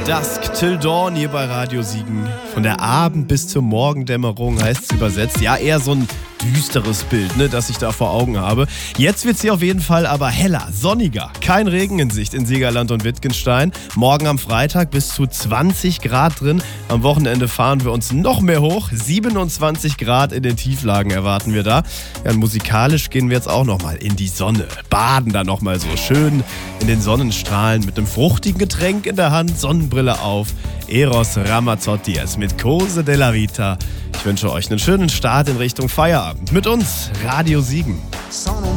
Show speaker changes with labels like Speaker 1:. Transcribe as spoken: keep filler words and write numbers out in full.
Speaker 1: Dusk till Dawn hier bei Radio Siegen. Von der Abend- bis zur Morgendämmerung heißt es übersetzt. Ja, eher so ein düsteres Bild, ne, das ich da vor Augen habe. Jetzt wird es hier auf jeden Fall aber heller, sonniger. Kein Regen in Sicht in Siegerland und Wittgenstein. Morgen am Freitag bis zu zwanzig Grad drin. Am Wochenende fahren wir uns noch mehr hoch. siebenundzwanzig Grad in den Tieflagen erwarten wir da. Ja, und musikalisch gehen wir jetzt auch nochmal in die Sonne. Baden da nochmal so schön in den Sonnenstrahlen mit einem fruchtigen Getränk in der Hand, Sonnenbrille auf. Eros Ramazzotti mit Cose della Vita. Ich wünsche euch einen schönen Start in Richtung Feierabend. Mit uns, Radio Siegen.
Speaker 2: Sono